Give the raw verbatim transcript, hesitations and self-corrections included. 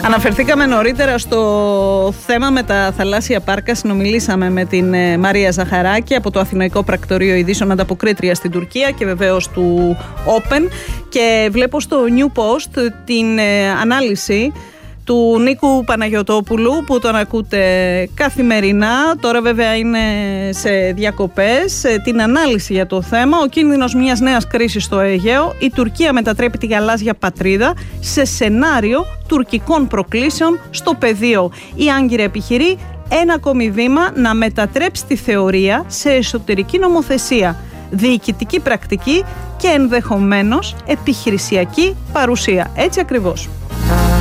Αναφερθήκαμε νωρίτερα στο θέμα με τα θαλάσσια πάρκα. Συνομιλήσαμε με την Μαρία Ζαχαράκη από το Αθηναϊκό Πρακτορείο Ειδήσεων, ανταποκρίτρια στην Τουρκία και βεβαίως του Open. Και βλέπω στο New Post την ανάλυση του Νίκου Παναγιωτόπουλου που τον ακούτε καθημερινά. Τώρα βέβαια είναι σε διακοπές. Την ανάλυση για το θέμα: ο κίνδυνος μιας νέας κρίσης στο Αιγαίο. Η Τουρκία μετατρέπει τη γαλάζια πατρίδα σε σενάριο τουρκικών προκλήσεων στο πεδίο. Η Άγκυρα επιχειρεί ένα ακόμη βήμα να μετατρέψει τη θεωρία σε εσωτερική νομοθεσία, διοικητική πρακτική και ενδεχομένως επιχειρησιακή παρουσία. Έτσι ακριβώς.